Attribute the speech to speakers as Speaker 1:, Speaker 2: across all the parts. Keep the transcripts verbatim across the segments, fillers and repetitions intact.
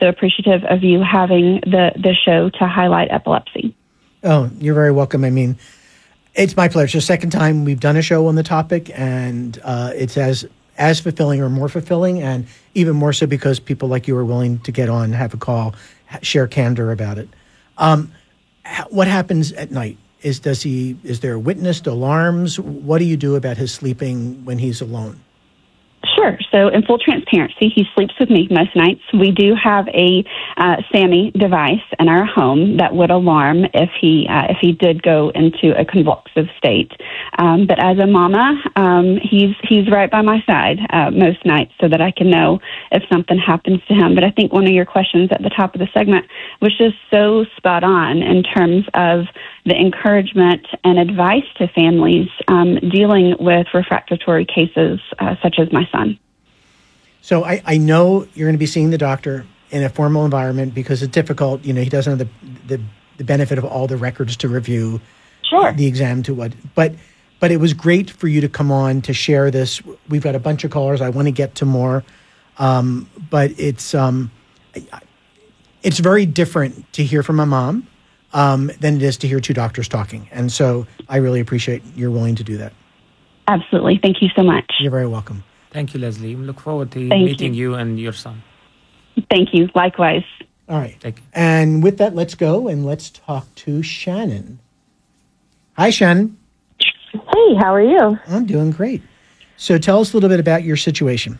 Speaker 1: so appreciative of you having the, the show to highlight epilepsy.
Speaker 2: Oh, you're very welcome. I mean, it's my pleasure. It's the second time we've done a show on the topic, and uh, it's as as fulfilling or more fulfilling, and even more so because people like you are willing to get on, have a call, share candor about it. Um, what happens at night? Is does he is there witnessed alarms? What do you do about his sleeping when he's alone?
Speaker 1: Sure. So in full transparency, he sleeps with me most nights. We do have a uh, SAMI device in our home that would alarm if he uh, if he did go into a convulsive state. Um, but as a mama, um, he's he's right by my side uh, most nights so that I can know if something happens to him. But I think one of your questions at the top of the segment was just so spot on in terms of the encouragement and advice to families um, dealing with refractory cases uh, such as my son.
Speaker 2: So I, I know you're going to be seeing the doctor in a formal environment because it's difficult. You know, he doesn't have the, the, the benefit of all the records to review.
Speaker 1: Sure.
Speaker 2: The exam to what, but but it was great for you to come on to share this. We've got a bunch of callers. I want to get to more, um, but it's um, it's very different to hear from a mom um, than it is to hear two doctors talking. And so I really appreciate you're willing to do that.
Speaker 1: Absolutely. Thank you so much.
Speaker 2: You're very welcome.
Speaker 3: Thank you, Leslie. We look forward to
Speaker 1: Thank
Speaker 3: meeting
Speaker 1: you.
Speaker 3: you and your son.
Speaker 1: Thank you. Likewise.
Speaker 2: All right.
Speaker 3: Thank you.
Speaker 2: And with that, let's go and let's talk to Shannon. Hi, Shannon.
Speaker 4: Hey, how are you?
Speaker 2: I'm doing great. So tell us a little bit about your situation.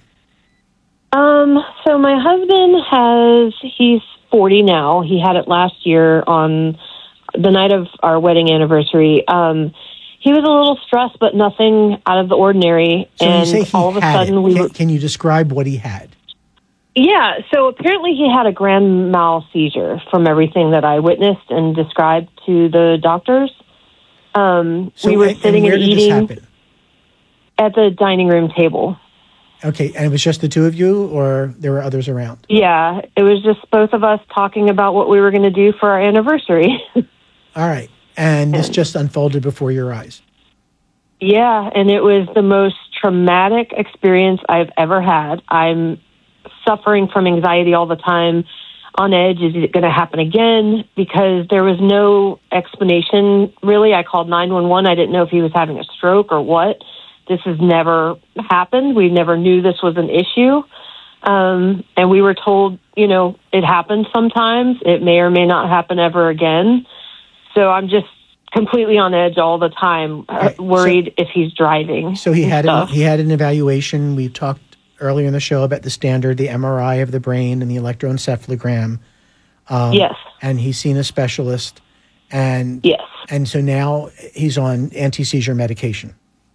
Speaker 4: Um, so my husband has, he's forty now. He had it last year on the night of our wedding anniversary. Um, he was a little stressed, but nothing out of the ordinary.
Speaker 2: So
Speaker 4: and
Speaker 2: you say he
Speaker 4: all of a
Speaker 2: had
Speaker 4: sudden
Speaker 2: it.
Speaker 4: we
Speaker 2: Can,
Speaker 4: were,
Speaker 2: can you describe what he had?
Speaker 4: yeah, so apparently he had a grand mal seizure from everything that I witnessed and described to the doctors. Um,
Speaker 2: So
Speaker 4: we were
Speaker 2: and-
Speaker 4: sitting
Speaker 2: and where
Speaker 4: and
Speaker 2: did
Speaker 4: eating
Speaker 2: this happen?
Speaker 4: at the dining room table.
Speaker 2: Okay, and it was just the two of you, or there were others around?
Speaker 4: Yeah, it was just both of us talking about what we were going to do for our anniversary.
Speaker 2: All right, and this just unfolded before your eyes.
Speaker 4: Yeah, and it was the most traumatic experience I've ever had. I'm suffering from anxiety all the time, on edge. Is it going to happen again? Because there was no explanation, really. I called nine one one. I didn't know if he was having a stroke or what. This has never happened. We never knew this was an issue. Um, and we were told, you know, it happens sometimes. It may or may not happen ever again. So I'm just completely on edge all the time, uh,
Speaker 2: Right.
Speaker 4: worried
Speaker 2: So-
Speaker 4: if he's driving.
Speaker 2: So he
Speaker 4: and
Speaker 2: had an,
Speaker 4: stuff.
Speaker 2: he had an evaluation. We talked earlier in the show about the standard, the M R I of the brain and the electroencephalogram. Um,
Speaker 4: Yes.
Speaker 2: And he's seen a specialist, and
Speaker 4: Yes.
Speaker 2: and so now he's on anti-seizure medication.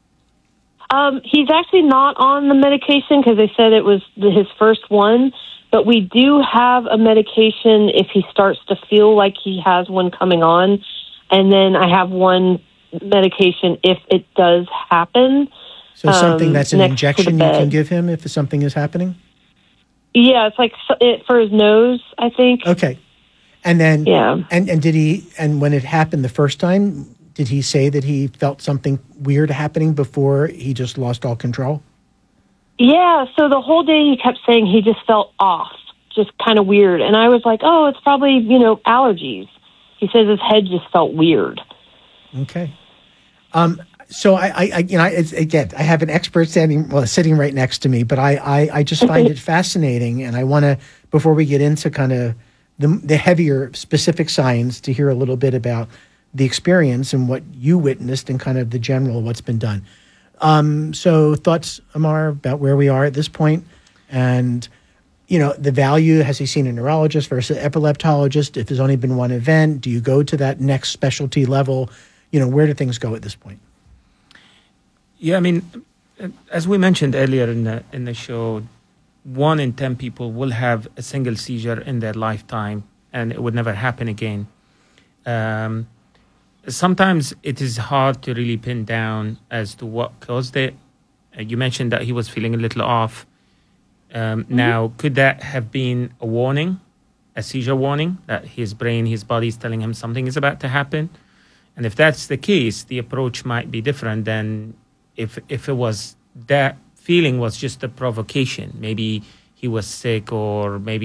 Speaker 4: Um, he's actually not on the medication because they said it was the, his first one. But we do have a medication if he starts to feel like he has one coming on. And then I have one medication if it does happen.
Speaker 2: So something
Speaker 4: Um,
Speaker 2: that's an
Speaker 4: next to
Speaker 2: injection
Speaker 4: the
Speaker 2: you can
Speaker 4: bed.
Speaker 2: give him if something is happening?
Speaker 4: Yeah, it's like s- it, for his nose, I think.
Speaker 2: Okay. And then,
Speaker 4: Yeah.
Speaker 2: and, and did he, and when it happened the first time, did he say that he felt something weird happening before he just lost all control?
Speaker 4: Yeah, so the whole day he kept saying he just felt off, just kind of weird. And I was like, oh, it's probably, you know, allergies. He says his head just felt weird.
Speaker 2: Okay. Um, so I, I, I you know, it's, again, I have an expert standing, well, sitting right next to me, but I, I, I just find it fascinating. And I want to, before we get into kind of the, the heavier specific science, to hear a little bit about the experience and what you witnessed and kind of the general, what's been done. Um, so thoughts, Amar, about where we are at this point, and, you know, the value. Has he seen a neurologist versus epileptologist? If there's only been one event, do you go to that next specialty level? You know, where do things go at this point?
Speaker 3: Yeah, I mean, as we mentioned earlier in the in the show, one in ten people will have a single seizure in their lifetime, and it would never happen again. Um, sometimes it is hard to really pin down as to what caused it. Uh, you mentioned that he was feeling a little off. Um, mm-hmm. Now, could that have been a warning, a seizure warning, that his brain, his body is telling him something is about to happen? And if that's the case, the approach might be different than if if it was that feeling was just a provocation. Maybe he was sick, or maybe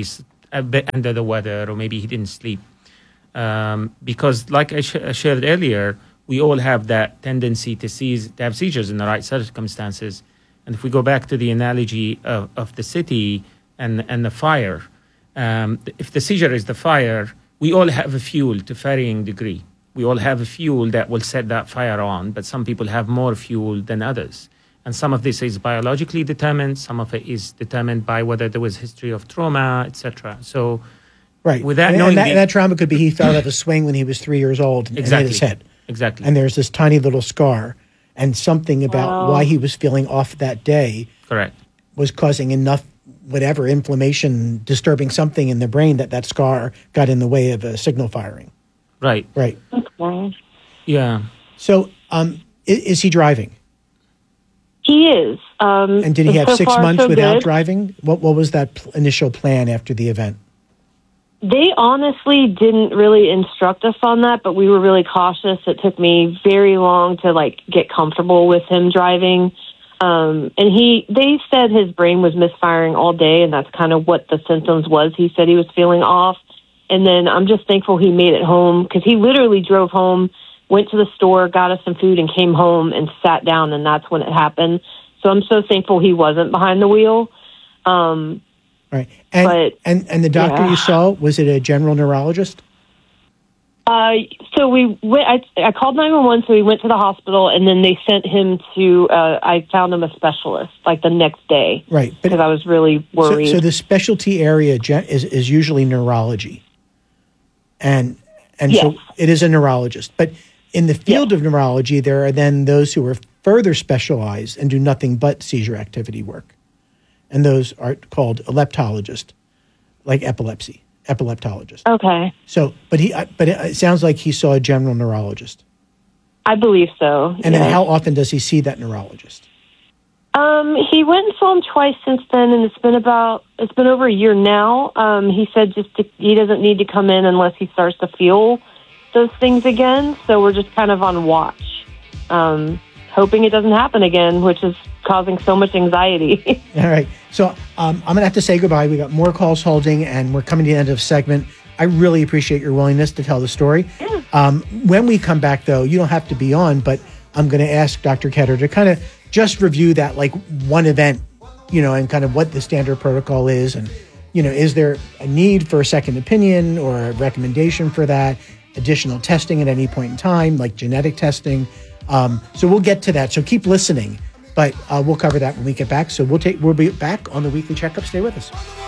Speaker 3: a bit under the weather, or maybe he didn't sleep. Um, because, like I, sh- I shared earlier, we all have that tendency to seize, to have seizures in the right circumstances. And if we go back to the analogy of, of the city and, and the fire, um, if the seizure is the fire, we all have a fuel to varying degree. We all have a fuel that will set that fire on, but some people have more fuel than others. And some of this is biologically determined. Some of it is determined by whether there was history of trauma, et cetera. So,
Speaker 2: right.
Speaker 3: Without
Speaker 2: and,
Speaker 3: knowing
Speaker 2: and that,
Speaker 3: the,
Speaker 2: and that trauma could be he fell out of a swing when he was three years old and
Speaker 3: exactly,
Speaker 2: hit his head.
Speaker 3: Exactly.
Speaker 2: And there's this tiny little scar, and something about
Speaker 4: Wow.
Speaker 2: why he was feeling off that day
Speaker 3: Correct.
Speaker 2: was causing enough, whatever, inflammation, disturbing something in the brain that that scar got in the way of a signal firing.
Speaker 3: Right.
Speaker 2: Right.
Speaker 4: Okay.
Speaker 3: Yeah.
Speaker 2: So um, is, is he driving?
Speaker 4: He is. Um,
Speaker 2: And did he have
Speaker 4: so
Speaker 2: six
Speaker 4: far,
Speaker 2: months
Speaker 4: so
Speaker 2: without
Speaker 4: good.
Speaker 2: driving? What What was that pl- initial plan after the event?
Speaker 4: They honestly didn't really instruct us on that, but we were really cautious. It took me very long to like get comfortable with him driving. Um, and he, they said his brain was misfiring all day, and that's kind of what the symptoms was. He said he was feeling off. And then I'm just thankful he made it home, because he literally drove home, went to the store, got us some food, and came home and sat down, and that's when it happened. So I'm so thankful he wasn't behind the wheel. Um,
Speaker 2: Right. And
Speaker 4: But,
Speaker 2: and, and the doctor
Speaker 4: yeah.
Speaker 2: you saw, was it a general neurologist?
Speaker 4: Uh, so we went, I, I called nine one one, so we went to the hospital, and then they sent him to, uh, I found him a specialist, like the next day.
Speaker 2: Right. But
Speaker 4: Because I was really
Speaker 2: so,
Speaker 4: worried.
Speaker 2: so the specialty area gen- is, is usually neurology. And and so
Speaker 4: Yes.
Speaker 2: it is a neurologist. But in the field of neurology, there are then those who are further specialized and do nothing but seizure activity work. And those are called epileptologists, like epilepsy, epileptologist.
Speaker 4: Okay.
Speaker 2: So, but he, uh, but it, it sounds like he saw a general neurologist.
Speaker 4: I believe so.
Speaker 2: And
Speaker 4: yeah.
Speaker 2: then how often does he see that neurologist?
Speaker 4: Um, he went and saw him twice since then, and it's been about, it's been over a year now. Um, he said just to, he doesn't need to come in unless he starts to feel those things again. So we're just kind of on watch, um, hoping it doesn't happen again, which is causing so much anxiety.
Speaker 2: All right. So um, I'm going to have to say goodbye. We got more calls holding, and we're coming to the end of the segment. I really appreciate your willingness to tell the story.
Speaker 4: Yeah.
Speaker 2: Um, when we come back, though, you don't have to be on, but I'm going to ask Doctor Ketter to kind of just review that, like one event, you know, and kind of what the standard protocol is. And, you know, is there a need for a second opinion or a recommendation for that? Additional testing at any point in time, like genetic testing. Um, so we'll get to that. So keep listening. But uh, we'll cover that when we get back. So we'll take we'll be back on the weekly checkup. Stay with us.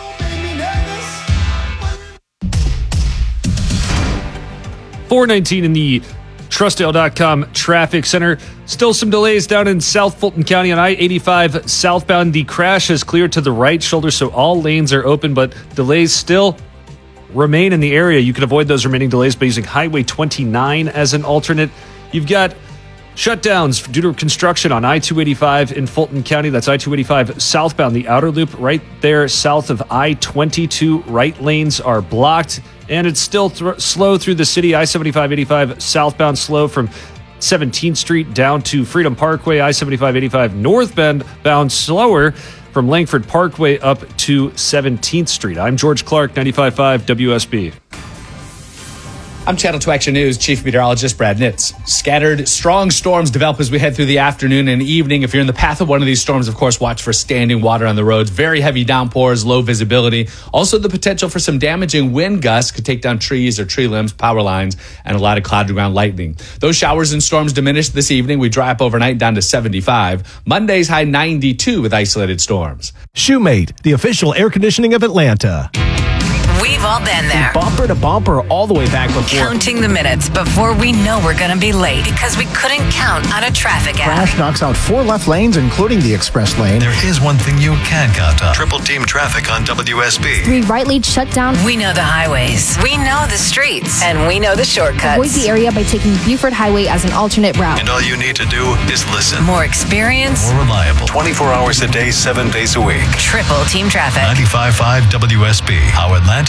Speaker 5: four nineteen in the Trustdale dot com traffic center. Still some delays down in South Fulton County on I eighty-five southbound. The crash has cleared to the right shoulder, so all lanes are open, but delays still remain in the area. You can avoid those remaining delays by using Highway twenty-nine as an alternate. You've got shutdowns due to construction on I two eighty-five in Fulton County. That's I two eighty-five southbound. The outer loop right there south of I twenty-two. Right lanes are blocked, and it's still th- slow through the city. I seventy-five eighty-five southbound slow from seventeenth Street down to Freedom Parkway. I seventy-five eighty-five northbound bound slower from Langford Parkway up to seventeenth Street. I'm George Clark, ninety-five point five W S B.
Speaker 6: I'm Channel two Action News Chief Meteorologist Brad Nitz. Scattered strong storms develop as we head through the afternoon and evening. If you're in the path of one of these storms, of course, watch for standing water on the roads. Very heavy downpours, low visibility. Also, the potential for some damaging wind gusts could take down trees or tree limbs, power lines, and a lot of cloud to ground lightning. Those showers and storms diminish this evening. We dry up overnight down to seventy-five. Monday's high ninety-two with isolated storms.
Speaker 7: Shoemate, the official air conditioning of Atlanta.
Speaker 8: We've all been there.
Speaker 7: Bumper to bumper all the way back before.
Speaker 8: Counting the minutes before we know we're going to be late because we couldn't count on a traffic app.
Speaker 7: Crash knocks out four left lanes, including the express lane.
Speaker 9: There is one thing you can count on. Triple team traffic on W S B.
Speaker 10: Three right lanes shut down.
Speaker 8: We know the highways. We know the streets. And we know the shortcuts.
Speaker 10: Avoid the area by taking Buford Highway as an alternate route.
Speaker 9: And all you need to do is listen.
Speaker 8: More experience.
Speaker 9: More reliable. twenty-four hours a day, seven days a week.
Speaker 8: Triple team traffic.
Speaker 9: ninety-five point five W S B. How Atlanta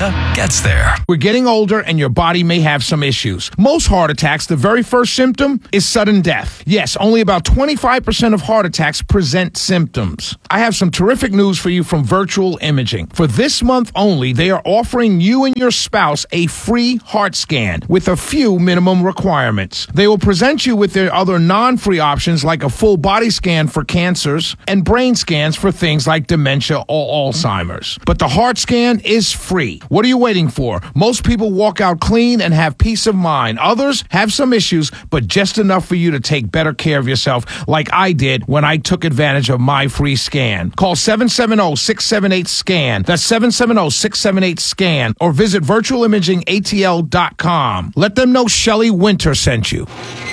Speaker 9: Atlanta gets there.
Speaker 11: We're getting older and your body may have some issues. Most heart attacks, the very first symptom is sudden death. Yes, only about twenty-five percent of heart attacks present symptoms. I have some terrific news for you from Virtual Imaging. For this month only, they are offering you and your spouse a free heart scan with a few minimum requirements. They will present you with their other non-free options like a full body scan for cancers and brain scans for things like dementia or Alzheimer's. But the heart scan is free. What are you waiting for? Most people walk out clean and have peace of mind. Others have some issues, but just enough for you to take better care of yourself like I did when I took advantage of my free scan. Call seven seven zero, six seven eight, SCAN. That's seven seven zero, six seven eight, SCAN. Or visit virtual imaging A T L dot com. Let them know Shelley Winter sent you.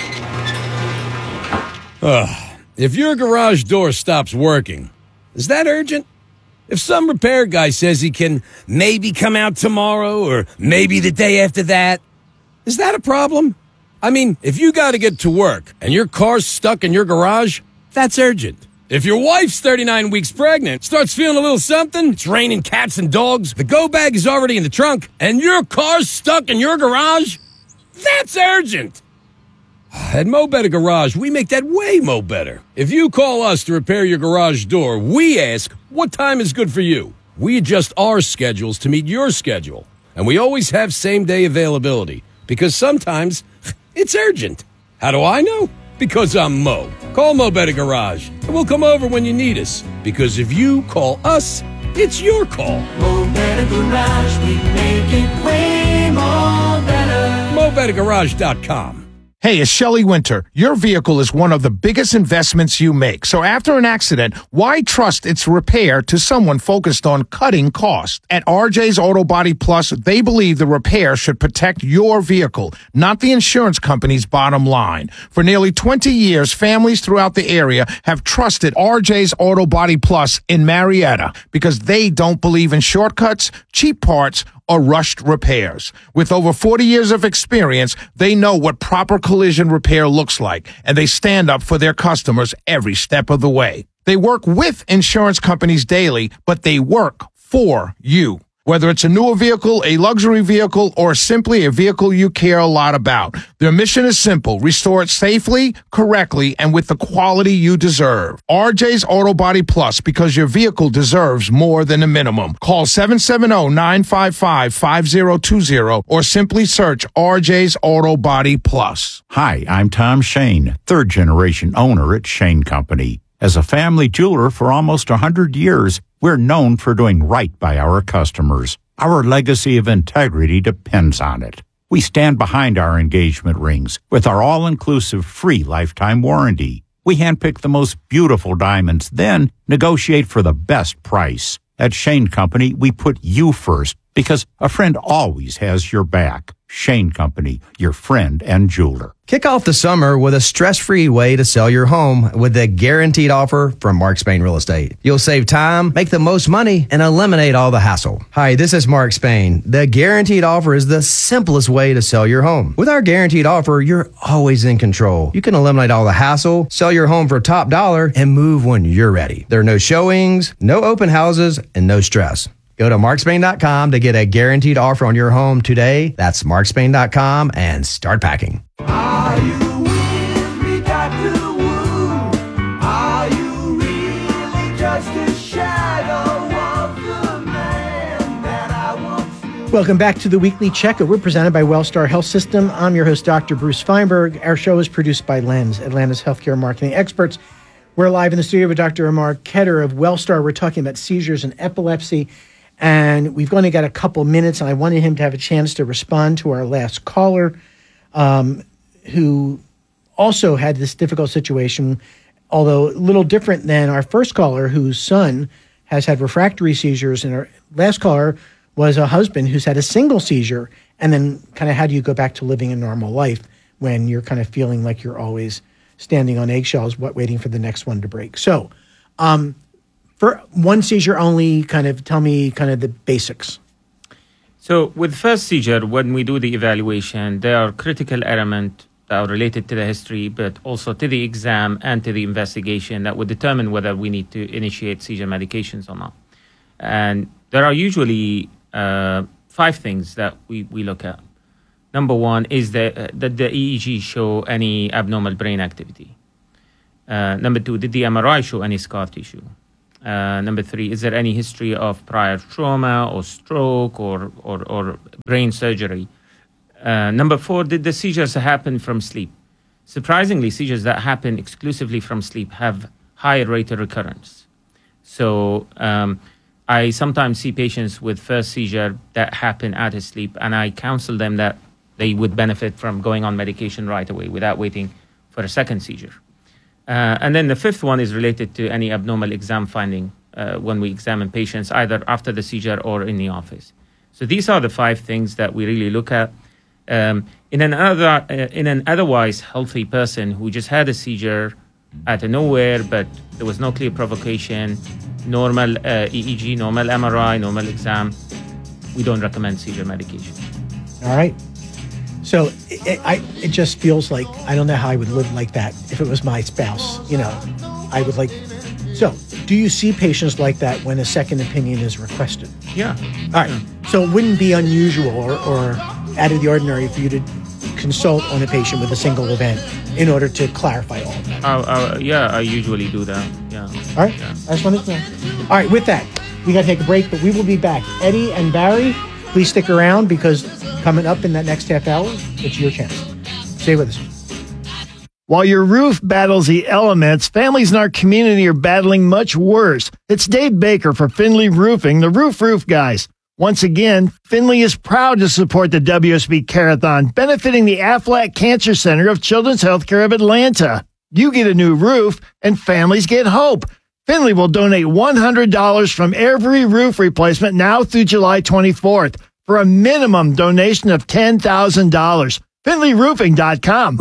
Speaker 12: Ugh. If your garage door stops working, is that urgent? If some repair guy says he can maybe come out tomorrow or maybe the day after that, is that a problem? I mean, if you got to get to work and your car's stuck in your garage, that's urgent. If your wife's thirty-nine weeks pregnant, starts feeling a little something, it's raining cats and dogs, the go bag is already in the trunk, and your car's stuck in your garage, that's urgent. At Mo Better Garage, we make that way mo better. If you call us to repair your garage door, we ask, what time is good for you? We adjust our schedules to meet your schedule. And we always have same-day availability, because sometimes it's urgent. How do I know? Because I'm Mo. Call Mo Better Garage, and we'll come over when you need us. Because if you call us, it's your call.
Speaker 13: Mo Better Garage, we make it way more better.
Speaker 12: Mo Better Garage dot com.
Speaker 11: Hey, it's Shelley Winter. Your vehicle is one of the biggest investments you make. So after an accident, why trust its repair to someone focused on cutting costs? At R J's Auto Body Plus, they believe the repair should protect your vehicle, not the insurance company's bottom line. For nearly twenty years, families throughout the area have trusted R J's Auto Body Plus in Marietta because they don't believe in shortcuts, cheap parts, or rushed repairs. With over forty years of experience, they know what proper collision repair looks like, and they stand up for their customers every step of the way. They work with insurance companies daily, but they work for you. Whether it's a newer vehicle, a luxury vehicle, or simply a vehicle you care a lot about, their mission is simple: restore it safely, correctly, and with the quality you deserve. R J's Auto Body Plus, because your vehicle deserves more than a minimum. Call seven seven zero, nine five five, five zero two zero or simply search R J's Auto Body Plus.
Speaker 14: Hi, I'm Tom Shane, third generation owner at Shane Company. As a family jeweler for almost one hundred years, we're known for doing right by our customers. Our legacy of integrity depends on it. We stand behind our engagement rings with our all-inclusive free lifetime warranty. We handpick the most beautiful diamonds, then negotiate for the best price. At Shane Company, we put you first because a friend always has your back. Shane Company, your friend and jeweler.
Speaker 15: Kick off the summer with a stress-free way to sell your home with the guaranteed offer from Mark Spain Real Estate. You'll save time, make the most money, and eliminate all the hassle. Hi, this is Mark Spain. The guaranteed offer is the simplest way to sell your home. With our guaranteed offer, you're always in control. You can eliminate all the hassle, sell your home for top dollar, and move when you're ready. There are no showings, no open houses, and no stress. Go to mark spain dot com to get a guaranteed offer on your home today. That's mark spain dot com and start packing.
Speaker 13: Are you with me, Doctor Wu? Are you really just a shadow of the man that I once knew?
Speaker 2: Welcome back to the Weekly Checkup. We're presented by Wellstar Health System. I'm your host, Doctor Bruce Feinberg. Our show is produced by Lens, Atlanta's healthcare marketing experts. We're live in the studio with Doctor Amar Ketter of Wellstar. We're talking about seizures and epilepsy. And we've only got a couple minutes, and I wanted him to have a chance to respond to our last caller, um, who also had this difficult situation, although a little different than our first caller, whose son has had refractory seizures. And our last caller was a husband who's had a single seizure. And then kind of how do you go back to living a normal life when you're kind of feeling like you're always standing on eggshells, what, waiting for the next one to break. So, um, for one seizure only, kind of tell me kind of the basics.
Speaker 3: So with first seizure, when we do the evaluation, there are critical elements that are related to the history, but also to the exam and to the investigation that would determine whether we need to initiate seizure medications or not. And there are usually uh, five things that we, we look at. Number one is that uh, did the E E G show any abnormal brain activity? Uh, number two, did the M R I show any scar tissue? Uh, number three, is there any history of prior trauma or stroke or, or, or brain surgery? Uh, number four, did the seizures happen from sleep? Surprisingly, seizures that happen exclusively from sleep have higher rate of recurrence. So um, I sometimes see patients with first seizure that happen out of sleep, and I counsel them that they would benefit from going on medication right away without waiting for a second seizure. Uh, and then the fifth one is related to any abnormal exam finding uh, when we examine patients, either after the seizure or in the office. So these are the five things that we really look at. Um, in an other, uh, in an otherwise healthy person who just had a seizure out of nowhere, but there was no clear provocation, normal uh, E E G, normal M R I, normal exam, we don't recommend seizure medication.
Speaker 2: All right. So it, it, I, it just feels like I don't know how I would live like that if it was my spouse. You know, I would like. So, do you see patients like that when a second opinion is requested?
Speaker 3: Yeah.
Speaker 2: All right. Yeah. So it wouldn't be unusual or, or out of the ordinary for you to consult on a patient with a single event in order to clarify all of that.
Speaker 3: Uh, uh, yeah, I usually do that. Yeah.
Speaker 2: All right.
Speaker 3: Yeah.
Speaker 2: I just wanted to know. All right. With that, we got to take a break, but we will be back. Eddie and Barry, please stick around because coming up in that next half hour, it's your chance. Stay with us.
Speaker 16: While your roof battles the elements, families in our community are battling much worse. It's Dave Baker for Finley Roofing, the Roof Roof Guys. Once again, Finley is proud to support the W S B Carathon, benefiting the Aflac Cancer Center of Children's Healthcare of Atlanta. You get a new roof, and families get hope. Finley will donate one hundred dollars from every roof replacement now through July twenty-fourth for a minimum donation of ten thousand dollars. Finley Roofing dot com.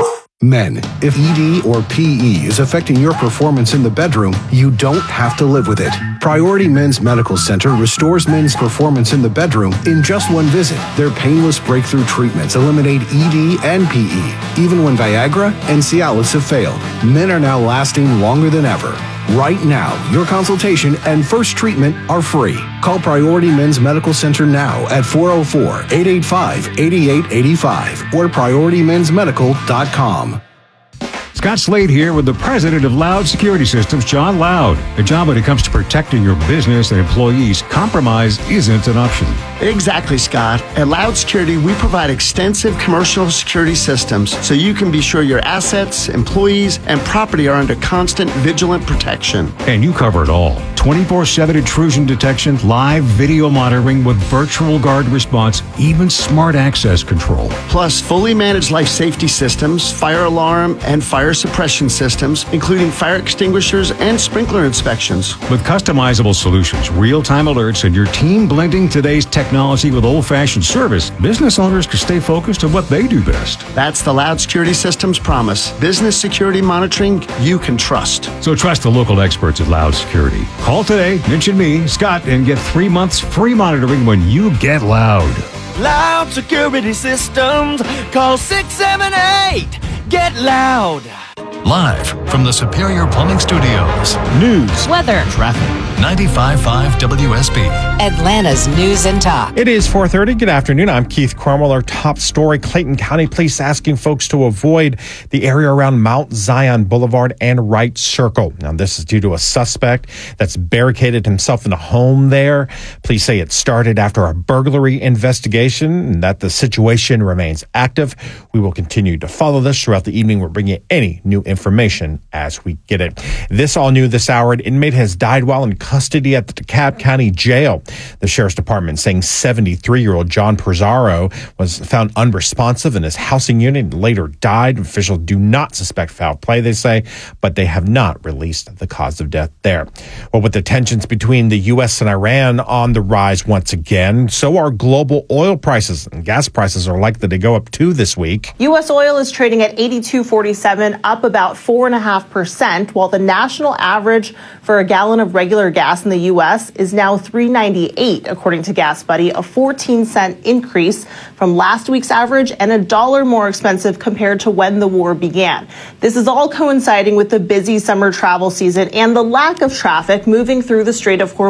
Speaker 17: Men, if E D or P E is affecting your performance in the bedroom, you don't have to live with it. Priority Men's Medical Center restores men's performance in the bedroom in just one visit. Their painless breakthrough treatments eliminate E D and P E. Even when Viagra and Cialis have failed, men are now lasting longer than ever. Right now, your consultation and first treatment are free. Call Priority Men's Medical Center now at four oh four, eight eight five, eight eight eight five or priority men's medical dot com.
Speaker 18: Scott Slade here with the president of Loud Security Systems, John Loud. A job when it comes to protecting your business and employees, compromise isn't an option.
Speaker 19: Exactly, Scott. At Loud Security, we provide extensive commercial security systems so you can be sure your assets, employees, and property are under constant vigilant protection.
Speaker 18: And you cover it all. twenty-four seven intrusion detection, live video monitoring with virtual guard response, even smart access control.
Speaker 19: Plus, fully managed life safety systems, fire alarm, and fire suppression systems, including fire extinguishers and sprinkler inspections.
Speaker 18: With customizable solutions, real-time alerts, and your team blending today's technology with old-fashioned service, business owners can stay focused on what they do best.
Speaker 19: That's the Loud Security Systems promise. Business security monitoring you can trust.
Speaker 18: So trust the local experts at Loud Security. Call today, mention me, Scott, and get three months free monitoring when you get Loud.
Speaker 13: Loud Security Systems. Call six seven eight. Get Loud.
Speaker 9: Live from the Superior Plumbing Studios.
Speaker 7: News,
Speaker 8: weather,
Speaker 9: traffic. ninety-five point five W S B.
Speaker 8: Atlanta's News and Talk.
Speaker 20: It is four thirty. Good afternoon. I'm Keith Cromwell. Our top story, Clayton County Police asking folks to avoid the area around Mount Zion Boulevard and Wright Circle. Now, this is due to a suspect that's barricaded himself in a home there. Police say it started after a burglary investigation and that the situation remains active. We will continue to follow this throughout the evening. We're bringing you any new information as we get it. This all new this hour. An inmate has died while in custody at the DeKalb County Jail. The Sheriff's Department saying seventy-three-year-old John Pizzaro was found unresponsive in his housing unit and later died. Officials do not suspect foul play, they say, but they have not released the cause of death there. Well, with the tensions between the U S and Iran on the rise once again, so are global oil prices, and gas prices are likely to go up too this week.
Speaker 21: U S oil is trading at eighty-two forty-seven, up about four point five percent, while the national average for a gallon of regular gas in the U S is now three ninety-eight, according to Gas Buddy, a fourteen cent increase from last week's average and a dollar more expensive compared to when the war began. This is all coinciding with the busy summer travel season and the lack of traffic moving through the Strait of Hormuz.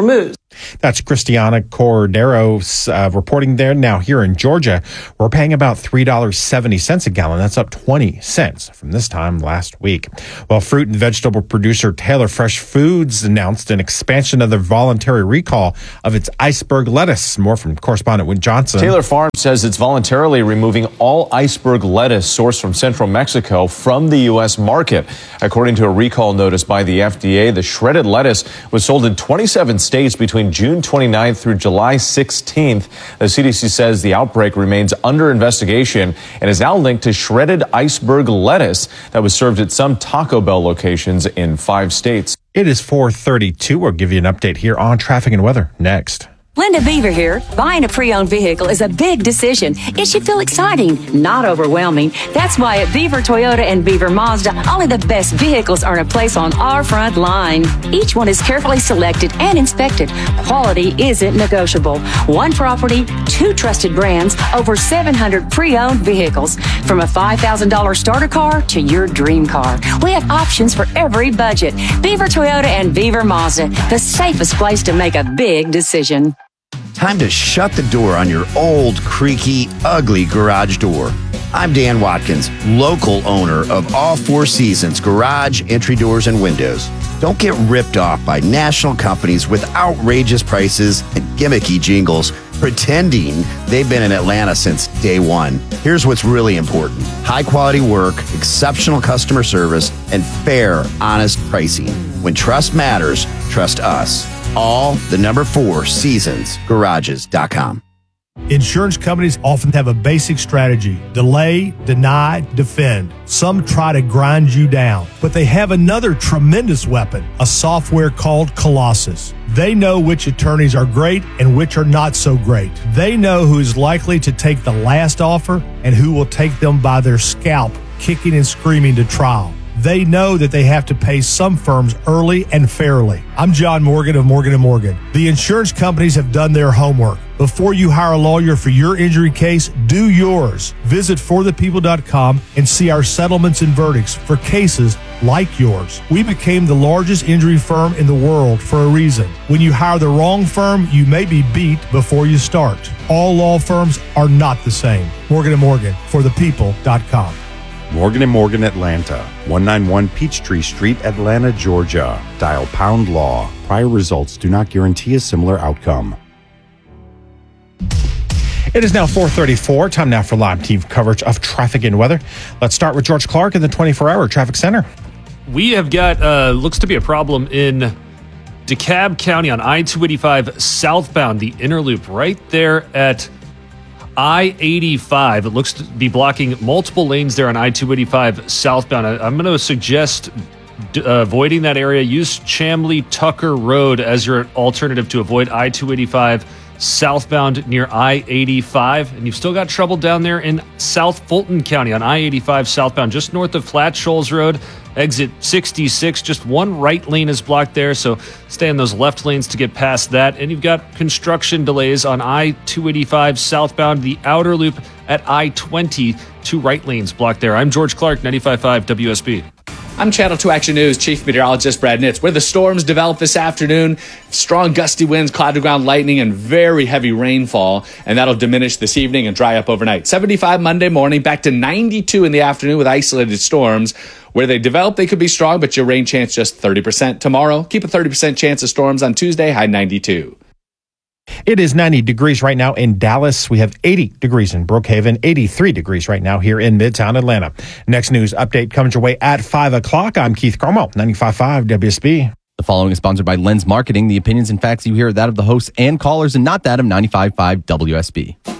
Speaker 20: That's Christiana Cordero uh, reporting there. Now here in Georgia, we're paying about three dollars and seventy cents a gallon. That's up twenty cents from this time last week. Well, fruit and vegetable producer Taylor Fresh Foods announced an expansion of their voluntary recall of its iceberg lettuce. More from correspondent Wynn Johnson.
Speaker 1: Taylor Farm says it's voluntarily removing all iceberg lettuce sourced from central Mexico from the U S market. According to a recall notice by the F D A, the shredded lettuce was sold in twenty-seven states between June twenty-ninth through July sixteenth. The C D C says the outbreak remains under investigation and is now linked to shredded iceberg lettuce that was served at some Taco Bell locations in five states.
Speaker 20: It is four thirty-two. We'll give you an update here on traffic and weather next.
Speaker 22: Linda Beaver here. Buying a pre-owned vehicle is a big decision. It should feel exciting, not overwhelming. That's why at Beaver Toyota and Beaver Mazda, only the best vehicles earn a place on our front line. Each one is carefully selected and inspected. Quality isn't negotiable. One property, two trusted brands, over seven hundred pre-owned vehicles. From a five thousand dollars starter car to your dream car. We have options for every budget. Beaver Toyota and Beaver Mazda, the safest place to make a big decision.
Speaker 23: Time to shut the door on your old, creaky, ugly garage door. I'm Dan Watkins, local owner of All Four Seasons Garage, Entry Doors, and Windows. Don't get ripped off by national companies with outrageous prices and gimmicky jingles pretending they've been in Atlanta since day one. Here's what's really important. High quality work, exceptional customer service, and fair, honest pricing. When trust matters, trust us. All the number four seasons garages dot com.
Speaker 24: Insurance companies often have a basic strategy: delay, deny, defend. Some try to grind you down, but they have another tremendous weapon, a software called Colossus. They know which attorneys are great and which are not so great. They know who is likely to take the last offer and who will take them by their scalp, kicking and screaming to trial. They know that they have to pay some firms early and fairly. I'm John Morgan of Morgan and Morgan. The insurance companies have done their homework. Before you hire a lawyer for your injury case, do yours. Visit for the people dot com and see our settlements and verdicts for cases like yours. We became the largest injury firm in the world for a reason. When you hire the wrong firm, you may be beat before you start. All law firms are not the same. Morgan and Morgan, for the people dot com.
Speaker 25: Morgan and Morgan Atlanta, one ninety-one Peachtree Street, Atlanta, Georgia. Dial pound law. Prior results do not guarantee a similar outcome.
Speaker 20: It is now four thirty-four. Time now for live T V coverage of traffic and weather. Let's start with George Clark in the twenty-four hour traffic center.
Speaker 5: We have got, uh, looks to be a problem in DeKalb County on I two eighty-five southbound, the inner loop right there at I eighty-five. It looks to be blocking multiple lanes there on I two eighty-five southbound. I, I'm going to suggest d- uh, avoiding that area. Use Chamblee Tucker Road as your alternative to avoid I two eighty-five southbound near I eighty-five. And you've still got trouble down there in South Fulton County on I eighty-five southbound, just north of Flat Shoals Road. Exit sixty-six, just one right lane is blocked there, so stay in those left lanes to get past that. And you've got construction delays on I two eighty-five southbound, the outer loop at I twenty, two right lanes blocked there. I'm George Clark, ninety-five point five W S B.
Speaker 6: I'm Channel two Action News Chief Meteorologist Brad Nitz. Where the storms develop this afternoon, strong gusty winds, cloud-to-ground lightning, and very heavy rainfall, and that'll diminish this evening and dry up overnight. seventy-five Monday morning, back to ninety-two in the afternoon with isolated storms. Where they develop, they could be strong, but your rain chance just thirty percent. Tomorrow, keep a thirty percent chance of storms on Tuesday, high ninety-two.
Speaker 20: It is ninety degrees right now in Dallas. We have eighty degrees in Brookhaven, eighty-three degrees right now here in Midtown Atlanta. Next news update comes your way at five o'clock. I'm Keith Cromwell, ninety-five point five W S B.
Speaker 26: The following is sponsored by Lens Marketing. The opinions and facts you hear are that of the hosts and callers and not that of ninety-five point five W S B.